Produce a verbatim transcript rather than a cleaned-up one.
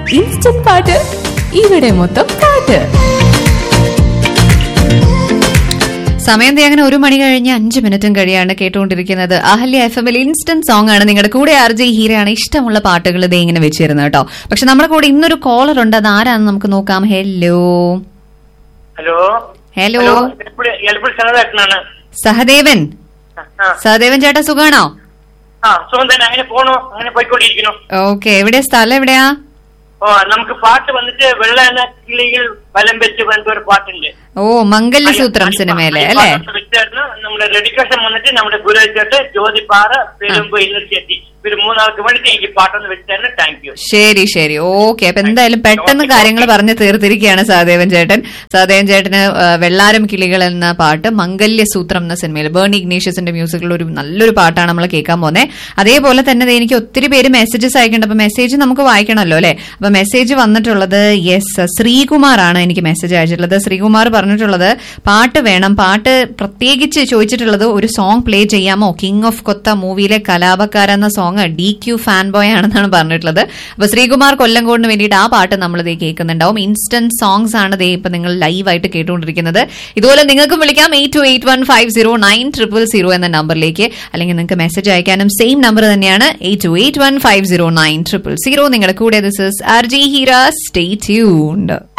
Instant പാട്ട് ഇവിടെ മൊത്തം പാട്ട്. സമയം അങ്ങനെ ഒരു മണി കഴിഞ്ഞ് അഞ്ച് മിനിറ്റും കഴിയാണ് കേട്ടുകൊണ്ടിരിക്കുന്നത് അഹല്യ എഫ് എമ്മിൽ ഇൻസ്റ്റന്റ് സോങ് ആണ്. നിങ്ങളുടെ കൂടെ ആർ ജെ ഹീരയാണ്. ഇഷ്ടമുള്ള പാട്ടുകൾ ഇതേ ഇങ്ങനെ വെച്ചിരുന്നത് കേട്ടോ. പക്ഷെ നമ്മുടെ കൂടെ ഇന്നൊരു കോളർ ഉണ്ട്. അത് ആരാന്ന് നമുക്ക് നോക്കാം. Hello hello hello സഹദേവനാണ്. Sahadevan Sahadevan ചേട്ടാ സുഖാണോ? ആ സുഖം തന്നെ. അങ്ങനെ പോണു, അങ്ങനെ പോയിക്കൊണ്ടിരിക്കുന്നു. ഓക്കെ, എവിടെയാ സ്ഥലം? എവിടെയാ? ഓ നമുക്ക് പാട്ട് വന്നിട്ട് വെള്ള കിളികൾ വലം വെച്ച് പറഞ്ഞ ഒരു പാട്ടുണ്ട്. ഓ മംഗല്യസൂത്രം സിനിമയിലെ അല്ലേ? നമ്മുടെ ഡെഡിക്കേഷൻ വന്നിട്ട് നമ്മുടെ ഗുരുവായൂർ ജ്യോതിപ്പാറ പെരുമ്പ് ഇന്നർച്ചെത്തി ഒരു മൂന്നാൾക്ക് വേണ്ടിട്ട് എനിക്ക് പാട്ടൊന്ന് വെച്ചായിരുന്നു. Thank you. ശരി ശരി ഓക്കെ. അപ്പൊ എന്തായാലും പെട്ടെന്ന് കാര്യങ്ങൾ പറഞ്ഞ് തീർത്തിരിക്കുകയാണ് സഹദേവൻ ചേട്ടൻ. സഹദേവൻ ചേട്ടന് വെള്ളാരം കിളികൾ എന്ന പാട്ട് മംഗല്യസൂത്രം എന്ന സിനിമയിൽ ബേണി ഇഗ്നേഷ്യസിന്റെ മ്യൂസിക്കിൽ ഒരു നല്ലൊരു പാട്ടാണ് നമ്മൾ കേൾക്കാൻ പോകുന്നത്. അതേപോലെ തന്നെ എനിക്ക് ഒത്തിരി പേര് മെസ്സേജസ് അയക്കുന്നുണ്ട്. അപ്പൊ മെസ്സേജ് നമുക്ക് വായിക്കണമല്ലോ അല്ലെ? അപ്പൊ മെസ്സേജ് വന്നിട്ടുള്ളത് യെസ് ശ്രീകുമാർ ആണ് എനിക്ക് മെസ്സേജ് അയച്ചിട്ടുള്ളത്. ശ്രീകുമാർ പറഞ്ഞിട്ടുള്ളത് പാട്ട് വേണം, പാട്ട് പ്രത്യേകിച്ച് ചോദിച്ചിട്ടുള്ളത് ഒരു സോങ് പ്ലേ ചെയ്യാമോ? കിങ് ഓഫ് കൊത്ത മൂവിയിലെ കലാപക്കാര എന്ന song D Q fan boy ആണെന്നാണ് പറഞ്ഞിട്ടുള്ളത്. അപ്പൊ ശ്രീകുമാർ കൊല്ലംകോടിന് വേണ്ടിയിട്ട് ആ പാട്ട് നമ്മൾ ഇതേ കേൾക്കുന്നുണ്ടാവും. ഇൻസ്റ്റന്റ് സോങ്സ് ആണ് ഇതേ ഇപ്പൊ നിങ്ങൾ ലൈവായിട്ട് കേട്ടുകൊണ്ടിരിക്കുന്നത്. ഇതുപോലെ നിങ്ങൾക്കും വിളിക്കാം eight to eight one five zero nine triple zero എന്ന നമ്പറിലേക്ക്. അല്ലെങ്കിൽ നിങ്ങൾക്ക് മെസ്സേജ് അയക്കാനും സെയിം നമ്പർ തന്നെയാണ് eight to eight one five zero nine triple zero. നിങ്ങളുടെ കൂടെ this is R J Heera. Stay tuned.